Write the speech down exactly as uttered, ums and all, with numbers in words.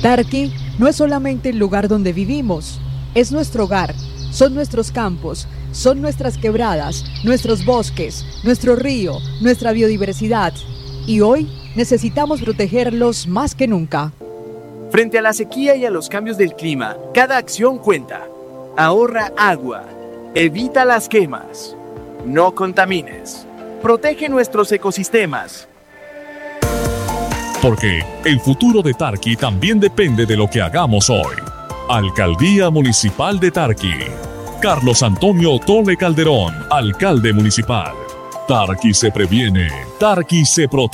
Tarqui no es solamente el lugar donde vivimos, es nuestro hogar, son nuestros campos, son nuestras quebradas, nuestros bosques, nuestro río, nuestra biodiversidad. Y hoy necesitamos protegerlos más que nunca. Frente a la sequía y a los cambios del clima, cada acción cuenta. Ahorra agua, evita las quemas, no contamines, protege nuestros ecosistemas. Porque el futuro de Tarqui también depende de lo que hagamos hoy. Alcaldía Municipal de Tarqui. Carlos Antonio Tole Calderón, alcalde municipal. Tarqui se previene, Tarqui se protege.